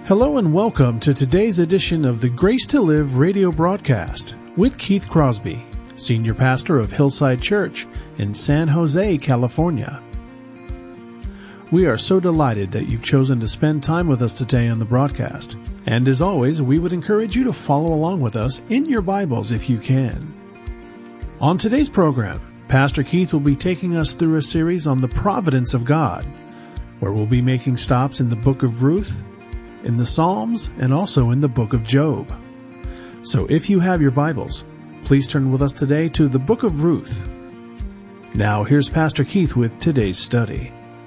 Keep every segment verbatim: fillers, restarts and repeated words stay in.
Hello and welcome to today's edition of the Grace to Live radio broadcast with Keith Crosby, Senior Pastor of Hillside Church in San Jose, California. We are so delighted that you've chosen to spend time with us today on the broadcast. And as always, we would encourage you to follow along with us in your Bibles if you can. On today's program, Pastor Keith will be taking us through a series on the providence of God, where we'll be making stops in the book of Ruth, in the Psalms, and also in the book of Job. So if you have your Bibles, please turn with us today to the book of Ruth. Now here's Pastor Keith with today's study.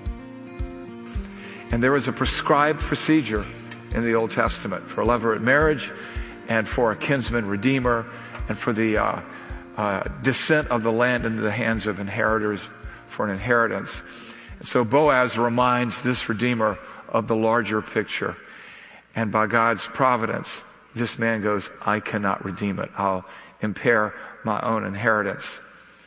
And there was a prescribed procedure in the Old Testament for a levirate marriage and for a kinsman redeemer and for the uh, uh, descent of the land into the hands of inheritors for an inheritance. And so Boaz reminds this redeemer of the larger picture. And by God's providence, this man goes, I cannot redeem it. I'll impair my own inheritance.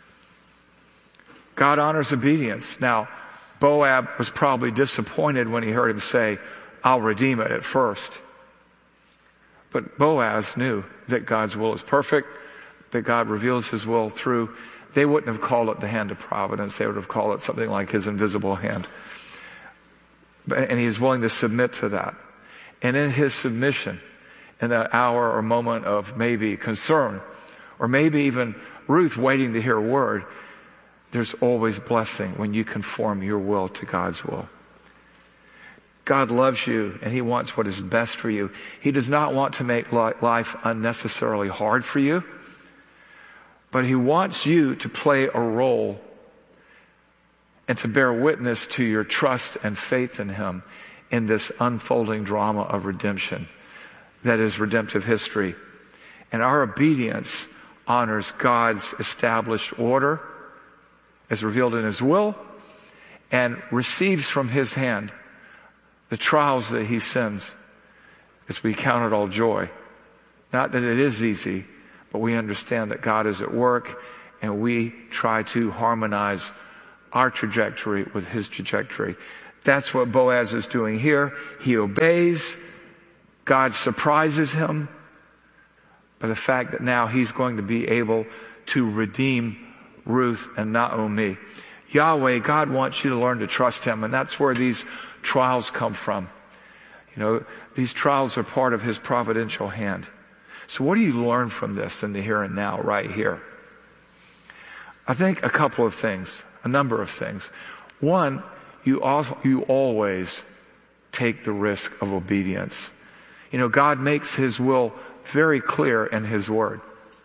God honors obedience. Now, Boaz was probably disappointed when he heard him say, I'll redeem it at first. But Boaz knew that God's will is perfect, that God reveals his will through. They wouldn't have called it the hand of providence. They would have called it something like his invisible hand. And he is willing to submit to that. And in his submission, in that hour or moment of maybe concern, or maybe even Ruth waiting to hear a word, there's always blessing when you conform your will to God's will. God loves you and he wants what is best for you. He does not want to make life unnecessarily hard for you, but he wants you to play a role and to bear witness to your trust and faith in him in this unfolding drama of redemption that is redemptive history. And our obedience honors God's established order as revealed in his will and receives from his hand the trials that he sends as we count it all joy. Not that it is easy, but we understand that God is at work and we try to harmonize our trajectory with his trajectory. That's what Boaz is doing here. He obeys. God surprises him by the fact that now he's going to be able to redeem Ruth and Naomi. Yahweh, God wants you to learn to trust him, and that's where these trials come from. You know, these trials are part of his providential hand. So what do you learn from this in the here and now, right here? I think a couple of things, a number of things. One, you also, you always take the risk of obedience. You know, God makes his will very clear in his word.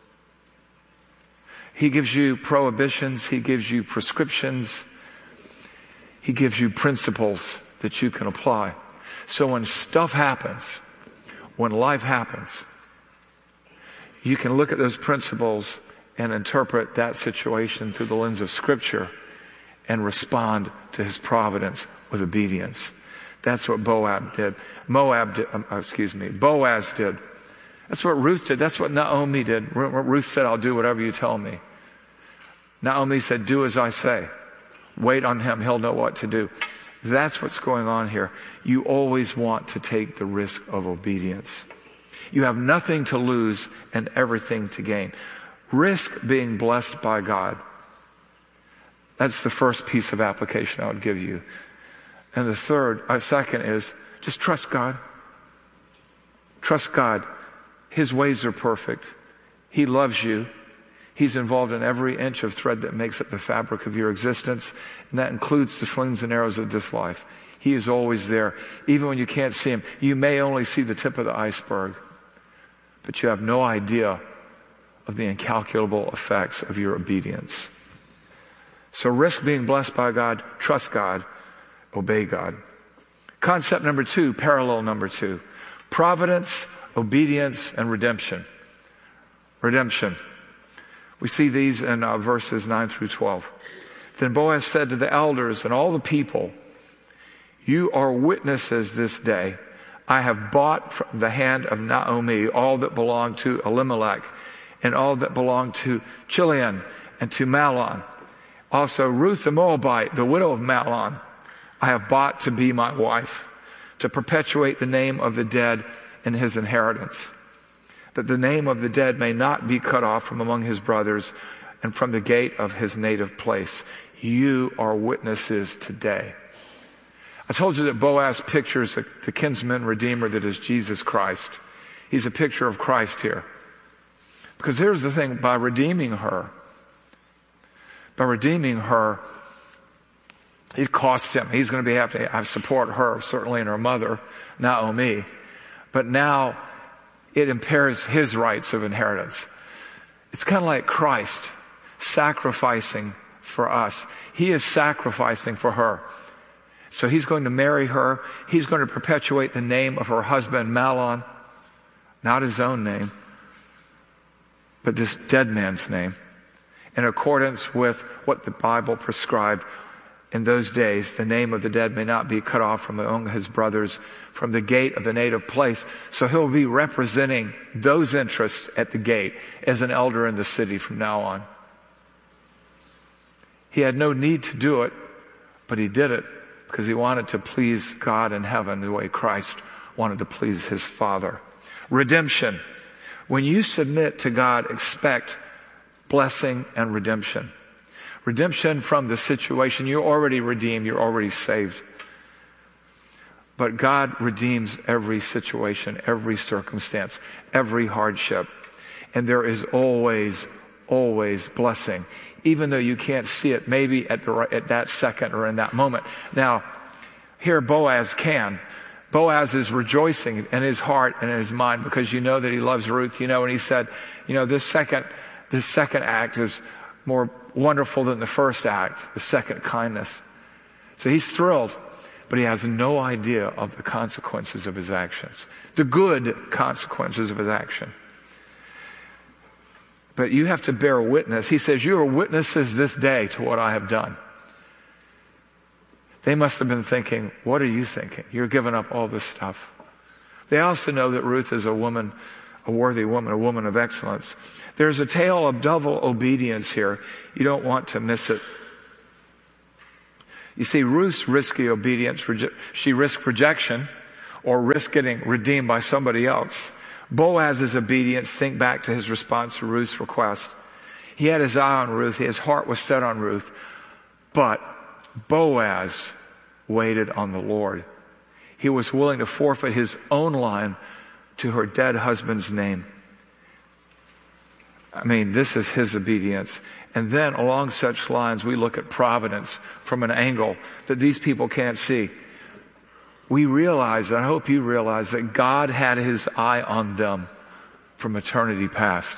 He gives you prohibitions, he gives you prescriptions, he gives you principles that you can apply. So when stuff happens, when life happens, you can look at those principles and interpret that situation through the lens of Scripture and respond to his providence with obedience. That's what Boab did. Moab did, um, excuse me, Boaz did. That's what Ruth did. That's what Naomi did. Ruth said, I'll do whatever you tell me. Naomi said, do as I say. Wait on him. He'll know what to do. That's what's going on here. You always want to take the risk of obedience. You have nothing to lose and everything to gain. Risk being blessed by God. That's the first piece of application I would give you. And the third, uh, second is just trust God. Trust God. His ways are perfect. He loves you. He's involved in every inch of thread that makes up the fabric of your existence. And that includes the slings and arrows of this life. He is always there. Even when you can't see him, you may only see the tip of the iceberg, but you have no idea of the incalculable effects of your obedience. So risk being blessed by God, trust God, obey God. Concept number two, parallel number two, providence, obedience, and redemption. Redemption. We see these in uh, verses nine through twelve. Then Boaz said to the elders and all the people, you are witnesses this day. I have bought from the hand of Naomi all that belonged to Elimelech and all that belonged to Chilion and to Mahlon. Also Ruth the Moabite, the widow of Mahlon, I have bought to be my wife, to perpetuate the name of the dead in his inheritance, that the name of the dead may not be cut off from among his brothers and from the gate of his native place. You are witnesses today. I told you that Boaz pictures the kinsman redeemer that is Jesus Christ. He's a picture of Christ here. Because here's the thing, by redeeming her, by redeeming her, it cost him. He's going to be have to have support her, certainly, and her mother, Naomi. But now it impairs his rights of inheritance. It's kind of like Christ sacrificing for us. He is sacrificing for her. So he's going to marry her. He's going to perpetuate the name of her husband, Mahlon, not his own name, but this dead man's name, in accordance with what the Bible prescribed. In those days, the name of the dead may not be cut off from among his brothers from the gate of the native place. So he'll be representing those interests at the gate as an elder in the city from now on. He had no need to do it, but he did it because he wanted to please God in heaven the way Christ wanted to please his Father. Redemption. When you submit to God, expect blessing and redemption. Redemption from the situation. You're already redeemed. You're already saved. But God redeems every situation, every circumstance, every hardship. And there is always, always blessing, even though you can't see it maybe at, the, at that second or in that moment. Now, here Boaz can. Boaz is rejoicing in his heart and in his mind because you know that he loves Ruth. You know, and he said, you know, this second, this second act is more wonderful than the first act, the second kindness. So he's thrilled, but he has no idea of the consequences of his actions, the good consequences of his action. But you have to bear witness. He says, you are witnesses this day to what I have done. They must have been thinking, what are you thinking? You're giving up all this stuff. They also know that Ruth is a woman, a worthy woman, a woman of excellence. There's a tale of double obedience here. You don't want to miss it. You see, Ruth's risky obedience, she risked rejection or risked getting redeemed by somebody else. Boaz's obedience, think back to his response to Ruth's request. He had his eye on Ruth. His heart was set on Ruth. But Boaz waited on the Lord. He was willing to forfeit his own line to her dead husband's name. I mean, this is his obedience. And then along such lines, we look at providence from an angle that these people can't see. We realize, and I hope you realize, that God had his eye on them from eternity past.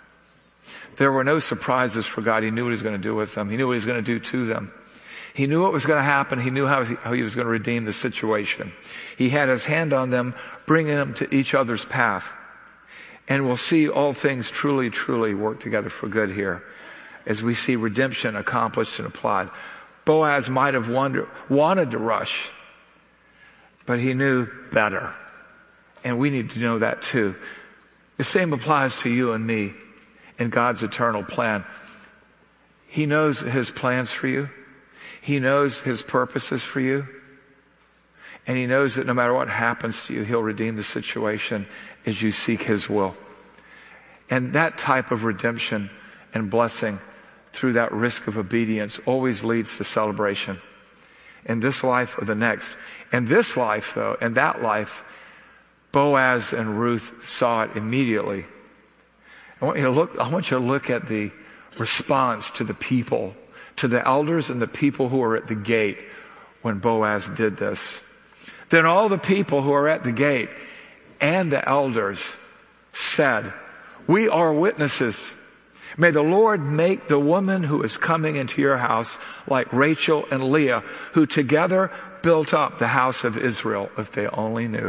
There were no surprises for God. He knew what he was going to do with them. He knew what he was going to do to them. He knew what was going to happen. He knew how he, how he was going to redeem the situation. He had his hand on them, bringing them to each other's path. And we'll see all things truly, truly work together for good here as we see redemption accomplished and applied. Boaz might have wonder, wanted to rush, but he knew better. And we need to know that too. The same applies to you and me in God's eternal plan. He knows his plans for you. He knows his purposes for you. And he knows that no matter what happens to you, he'll redeem the situation as you seek his will. And that type of redemption and blessing through that risk of obedience always leads to celebration in this life or the next. In this life, though, in that life, Boaz and Ruth saw it immediately. I want you to look, I want you to look at the response to the people, to the elders and the people who were at the gate when Boaz did this. Then all the people who are at the gate and the elders said, "We are witnesses. May the Lord make the woman who is coming into your house like Rachel and Leah, who together built up the house of Israel, if they only knew.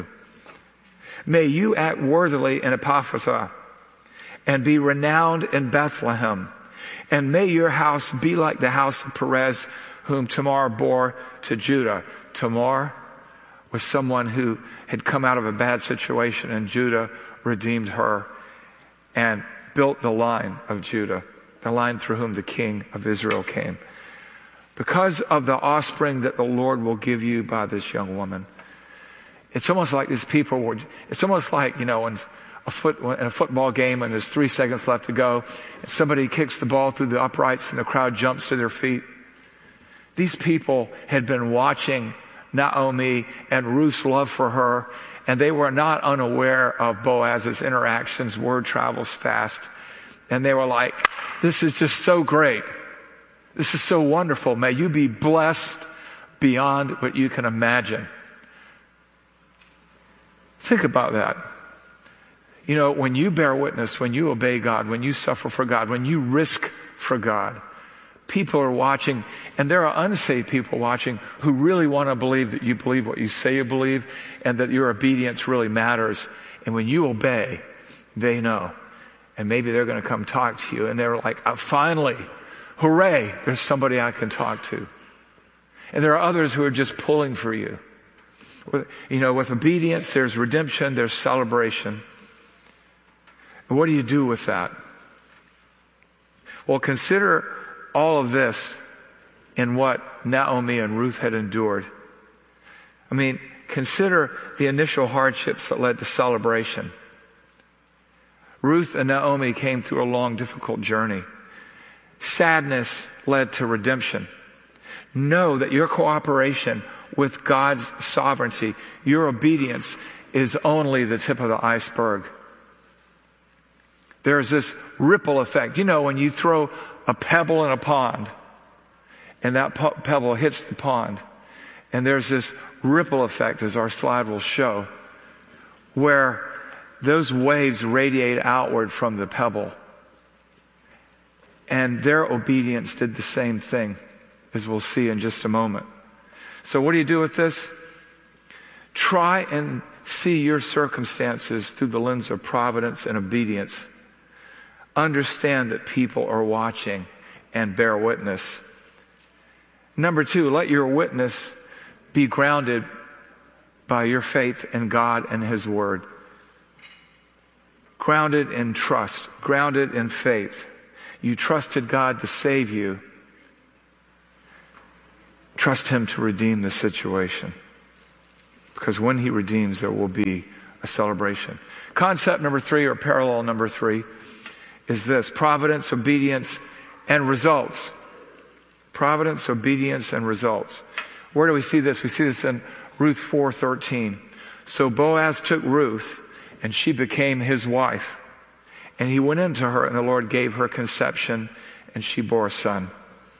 May you act worthily in Ephrathah and be renowned in Bethlehem. And may your house be like the house of Perez, whom Tamar bore to Judah." Tamar was someone who had come out of a bad situation, and Judah redeemed her and built the line of Judah, the line through whom the king of Israel came. Because of the offspring that the Lord will give you by this young woman, It's almost like these people were, it's almost like, you know, when a foot, in a football game and there's three seconds left to go, and somebody kicks the ball through the uprights and the crowd jumps to their feet. These people had been watching Naomi and Ruth's love for her, and they were not unaware of Boaz's interactions. Word travels fast. And they were like, this is just so great. This is so wonderful. May you be blessed beyond what you can imagine. Think about that. You know, when you bear witness, when you obey God, when you suffer for God, when you risk for God, people are watching, and there are unsaved people watching who really want to believe that you believe what you say you believe and that your obedience really matters. And when you obey, they know. And maybe they're going to come talk to you, and they're like, oh, finally, hooray, there's somebody I can talk to. And there are others who are just pulling for you. With, you know, with obedience, there's redemption, there's celebration. And what do you do with that? Well, consider all of this in what Naomi and Ruth had endured. I mean, consider the initial hardships that led to celebration. Ruth and Naomi came through a long, difficult journey. Sadness led to redemption. Know that your cooperation with God's sovereignty, your obedience, is only the tip of the iceberg. There's this ripple effect. You know, when you throw a pebble in a pond, and that pe- pebble hits the pond, and there's this ripple effect, as our slide will show, where those waves radiate outward from the pebble. And their obedience did the same thing, as we'll see in just a moment. So what do you do with this? Try and see your circumstances through the lens of providence and obedience. Understand that people are watching and bear witness. Number two, let your witness be grounded by your faith in God and His Word. Grounded in trust, grounded in faith. You trusted God to save you. Trust Him to redeem the situation. Because when He redeems, there will be a celebration. Concept number three, or parallel number three, is this: providence, obedience, and results. Providence, obedience, and results. Where do we see this? We see this in Ruth four thirteen. So Boaz took Ruth, and she became his wife. And he went into her, and the Lord gave her conception, and she bore a son.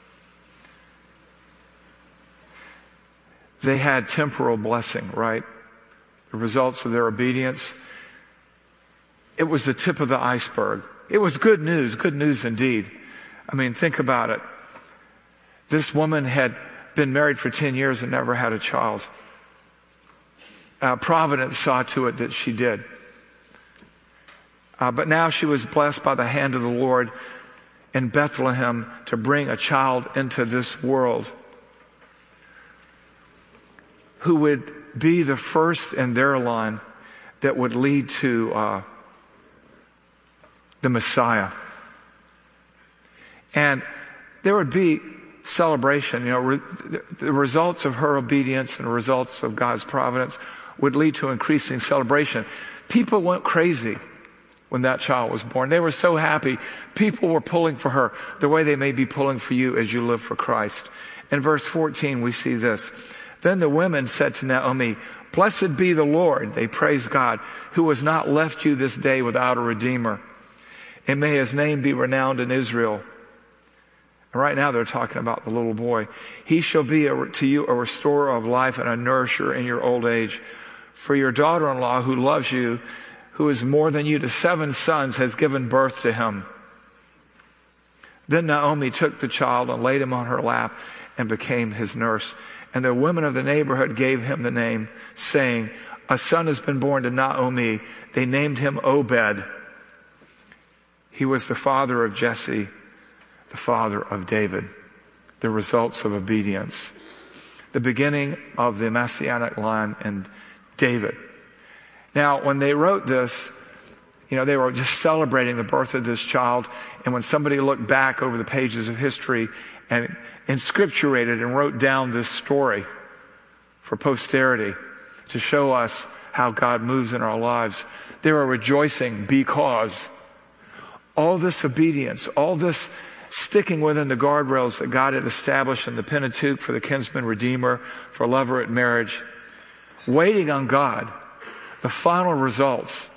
They had temporal blessing, right? The results of their obedience. It was the tip of the iceberg. It was good news, good news indeed. I mean, think about it. This woman had been married for ten years and never had a child. Uh, Providence saw to it that she did. Uh, but now she was blessed by the hand of the Lord in Bethlehem to bring a child into this world who would be the first in their line that would lead to uh, the Messiah. And there would be celebration. You know, re- the results of her obedience and the results of God's providence would lead to increasing celebration. People went crazy when that child was born. They were so happy. People were pulling for her the way they may be pulling for you as you live for Christ. In verse fourteen, we see this. Then the women said to Naomi, "Blessed be the Lord," they praised God, "who has not left you this day without a redeemer. And may His name be renowned in Israel." And right now they're talking about the little boy. "He shall be a, to you a restorer of life and a nourisher in your old age. For your daughter-in-law who loves you, who is more than you to seven sons, has given birth to him." Then Naomi took the child and laid him on her lap and became his nurse. And the women of the neighborhood gave him the name, saying, "A son has been born to Naomi." They named him Obed. He was the father of Jesse, the father of David. The results of obedience. The beginning of the Messianic line in David. Now, when they wrote this, you know, they were just celebrating the birth of this child. And when somebody looked back over the pages of history and inscripturated and wrote down this story for posterity, to show us how God moves in our lives. They were rejoicing because all this obedience, all this sticking within the guardrails that God had established in the Pentateuch for the kinsman redeemer, for levirate marriage, waiting on God, the final results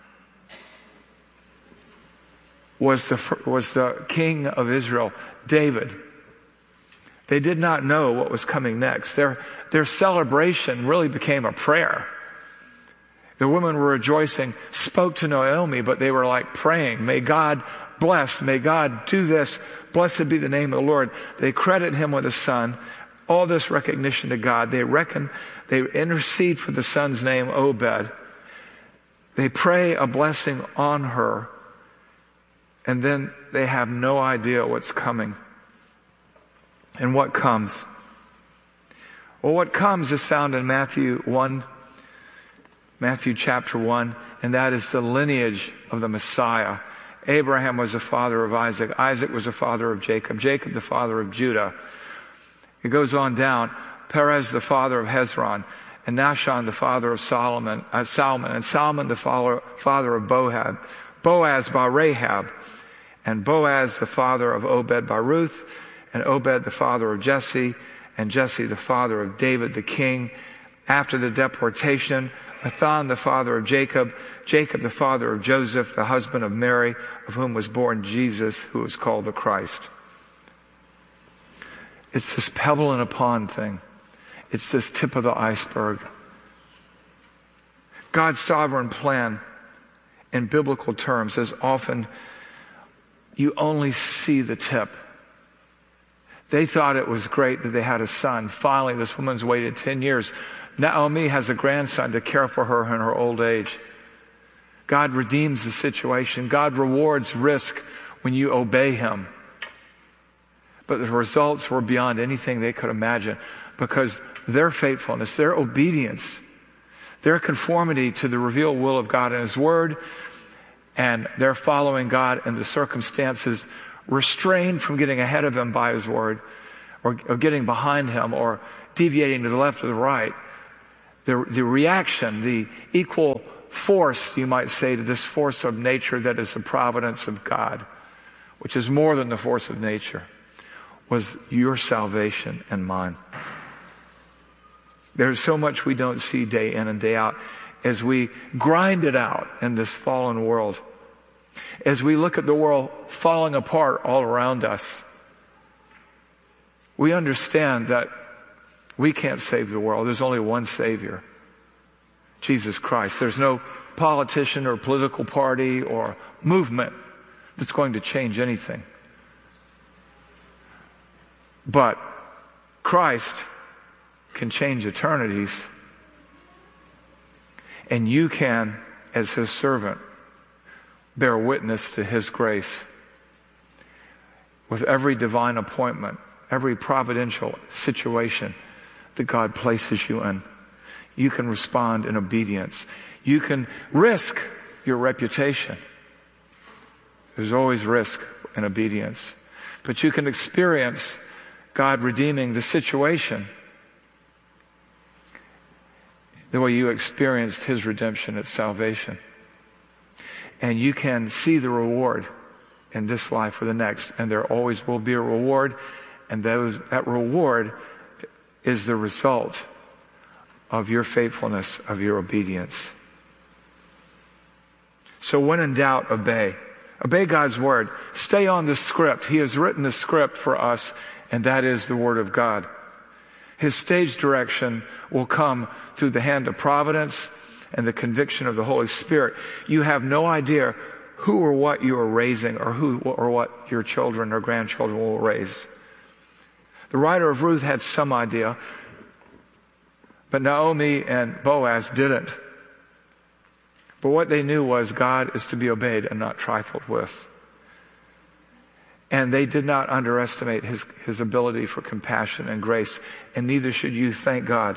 was the, was the king of Israel, David. They did not know what was coming next. Their, their celebration really became a prayer. The women were rejoicing, spoke to Naomi, but they were like praying, may God bless, may God do this, blessed be the name of the Lord. They credit him with a son, all this recognition to God. They reckon, they intercede for the son's name, Obed. They pray a blessing on her, and then they have no idea what's coming. And what comes? Well, what comes is found in Matthew one, Matthew chapter one, and that is the lineage of the Messiah. Abraham was the father of Isaac. Isaac was the father of Jacob. Jacob the father of Judah. It goes on down. Perez the father of Hezron, and Nahshon the father of Solomon, uh, Salmon, and Salmon the father, father of Boaz, Boaz by Rahab, and Boaz the father of Obed by Ruth, and Obed the father of Jesse, and Jesse the father of David the king. After the deportation, Athan the father of Jacob, Jacob the father of Joseph, the husband of Mary, of whom was born Jesus, who is called the Christ. It's this pebble in a pond thing. It's this tip of the iceberg. God's sovereign plan in biblical terms is often you only see the tip. They thought it was great that they had a son. Finally, this woman's waited ten years. Naomi has a grandson to care for her in her old age. God redeems the situation. God rewards risk when you obey him. But the results were beyond anything they could imagine, because their faithfulness, their obedience, their conformity to the revealed will of God and his word, and their following God and the circumstances, restrained from getting ahead of him by his word, or, or getting behind him, or deviating to the left or the right. The, the reaction, the equal force, you might say, to this force of nature that is the providence of God, which is more than the force of nature, was your salvation and mine. There's so much we don't see day in and day out as we grind it out in this fallen world. As we look at the world falling apart all around us, we understand that we can't save the world. There's only one Savior, Jesus Christ. There's no politician or political party or movement that's going to change anything. But Christ can change eternities, and you can, as his servant, bear witness to his grace with every divine appointment, every providential situation that God places you in. You can respond in obedience. You can risk your reputation. There's always risk in obedience. But you can experience God redeeming the situation the way you experienced his redemption at salvation. And you can see the reward in this life or the next. And there always will be a reward. And those, that reward is the result of your faithfulness, of your obedience. So when in doubt, obey. Obey God's word. Stay on the script. He has written the script for us, and that is the word of God. His stage direction will come through the hand of providence and the conviction of the Holy Spirit. You have no idea who or what you are raising, or who or what your children or grandchildren will raise. The writer of Ruth had some idea, but Naomi and Boaz didn't. But what they knew was God is to be obeyed and not trifled with. And they did not underestimate his, his ability for compassion and grace, and neither should you, thank God.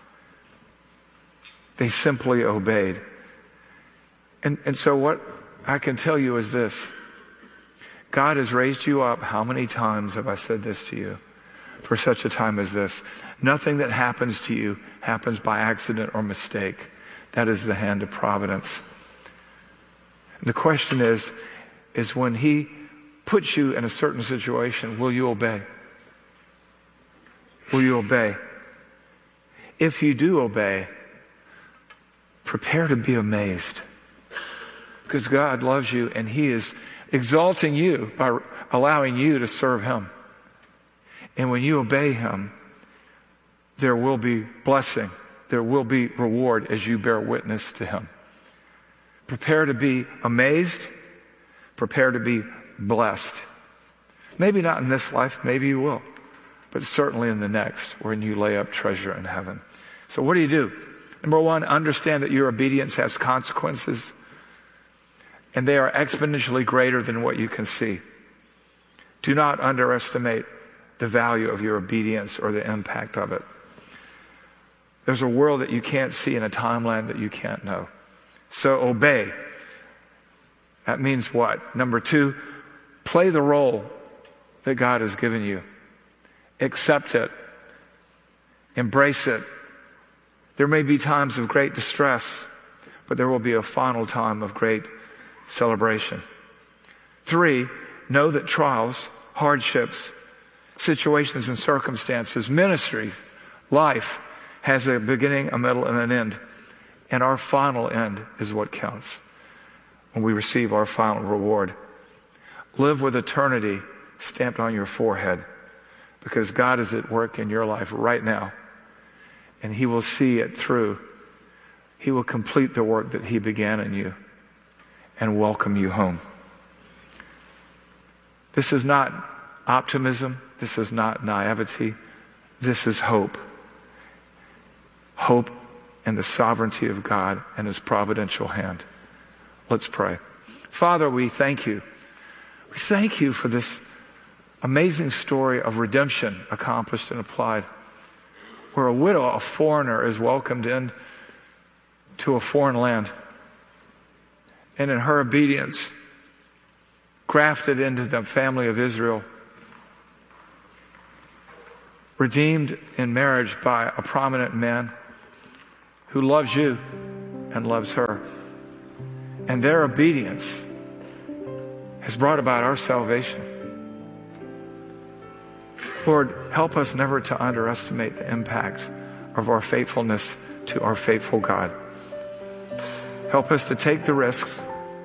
They simply obeyed. And, and so what I can tell you is this. God has raised you up. How many times have I said this to you? for such a time as this. Nothing that happens to you happens by accident or mistake. That is the hand of providence. And the question is, is when he puts you in a certain situation, will you obey? Will you obey? If you do obey, prepare to be amazed. Because God loves you and he is exalting you by allowing you to serve him. And when you obey him, there will be blessing. There will be reward as you bear witness to him. Prepare to be amazed. Prepare to be blessed. Maybe not in this life, maybe you will. But certainly in the next, when you lay up treasure in heaven. So what do you do? Number one, understand that your obedience has consequences. And they are exponentially greater than what you can see. Do not underestimate the value of your obedience or the impact of it. There's a world that you can't see and a timeline that you can't know. So obey. That means what? Number two, play the role that God has given you. Accept it. Embrace it. There may be times of great distress, but there will be a final time of great celebration. Three, know that trials, hardships, situations and circumstances, ministries, life has a beginning, a middle, and an end. And our final end is what counts when we receive our final reward. Live with eternity stamped on your forehead because God is at work in your life right now. And he will see it through. He will complete the work that he began in you and welcome you home. This is not optimism. This is not naivety. This is hope. Hope in the sovereignty of God and his providential hand. Let's pray. Father, we thank you. We thank you for this amazing story of redemption accomplished and applied, where a widow, a foreigner, is welcomed in to a foreign land. And in her obedience, grafted into the family of Israel, redeemed in marriage by a prominent man who loves you and loves her. And their obedience has brought about our salvation. Lord, help us never to underestimate the impact of our faithfulness to our faithful God. Help us to take the risks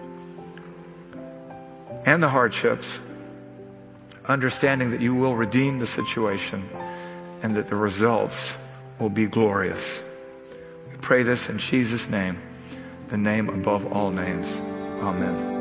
and the hardships, understanding that you will redeem the situation and that the results will be glorious. We pray this in Jesus' name, the name above all names. Amen.